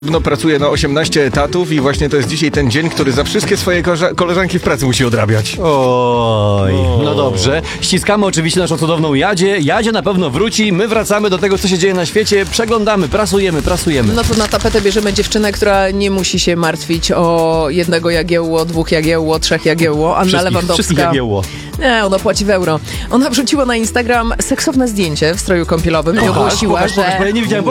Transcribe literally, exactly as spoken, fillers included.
No, pracuje na osiemnaście etatów i właśnie to jest dzisiaj ten dzień, który za wszystkie swoje koleża- koleżanki w pracy musi odrabiać. Oj, no dobrze. Ściskamy oczywiście naszą cudowną Jadzie. Jadzie na pewno wróci. My wracamy do tego, co się dzieje na świecie. Przeglądamy, prasujemy, prasujemy. No to na tapetę bierzemy dziewczynę, która nie musi się martwić o jednego Jagiełło, dwóch Jagiełło, trzech Jagiełło. Anna Wszystkich, wszystkich Lewandowska. Jagiełło. Nie, ona płaci w euro. Ona wrzuciła na Instagram seksowne zdjęcie w stroju kąpielowym i Pokaż, ogłosiła, pokaż, że... pokaż, bo ja nie widziałem.